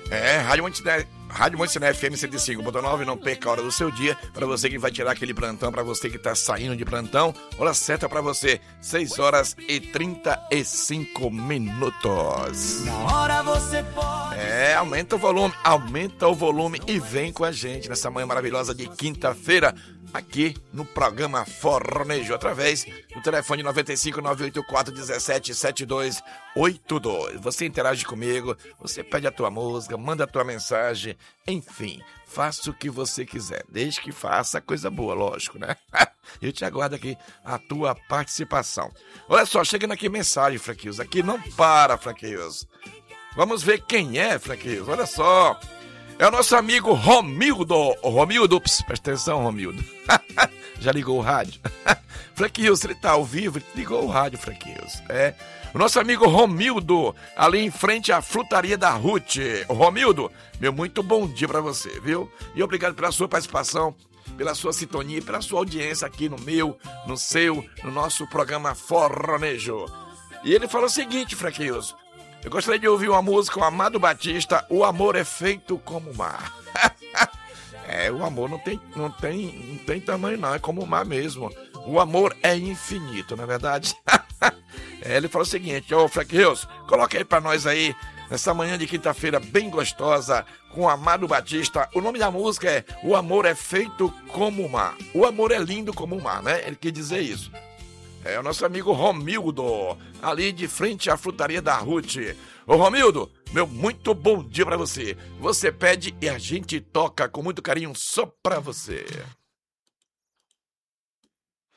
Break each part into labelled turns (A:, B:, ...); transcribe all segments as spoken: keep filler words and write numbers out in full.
A: É, Rádio Montenegro. Rádio Montenegro F M cento e cinco ponto nove, não perca a hora do seu dia, para você que vai tirar aquele plantão, para você que tá saindo de plantão, hora certa para você, seis horas e trinta e cinco minutos.
B: Na hora você pode...
A: É, aumenta o volume, aumenta o volume e vem com a gente nessa manhã maravilhosa de quinta-feira, aqui no programa Forronejo, através do telefone nove cinco nove oito quatro um sete sete dois oito dois. Você interage comigo, você pede a tua música, manda a tua mensagem, enfim, faça o que você quiser, desde que faça coisa boa, lógico, né? Eu te aguardo aqui a tua participação. Olha só, chegando aqui mensagem, Fraquilhos, aqui não para, Fraquilhos. Vamos ver quem é, Fraquilhos, olha só. É o nosso amigo Romildo. Romildo, pss, presta atenção, Romildo. Já ligou o rádio? Fraquilhos, ele tá ao vivo, ele ligou o rádio, Fraquilhos. É. O nosso amigo Romildo, ali em frente à frutaria da Ruth. Romildo, meu muito bom dia pra você, viu? E obrigado pela sua participação, pela sua sintonia, pela sua audiência aqui no meu, no seu, no nosso programa Forronejo. E ele falou o seguinte, Fraquilhos. Eu gostaria de ouvir uma música, o Amado Batista, O Amor é Feito como o Mar. É, o amor não tem, não, tem, não tem tamanho não, é como o mar mesmo. O amor é infinito, não é verdade? É, ele falou o seguinte, ô Fraquilhos, coloca aí pra nós aí, nessa manhã de quinta-feira bem gostosa, com o Amado Batista. O nome da música é O Amor é Feito como o Mar. O amor é lindo como o mar, né? Ele quer dizer isso. É o nosso amigo Romildo, ali de frente à frutaria da Ruth. Ô Romildo, meu muito bom dia pra você. Você pede e a gente toca com muito carinho só pra você.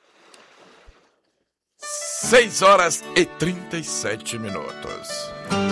A: seis horas e trinta e sete minutos.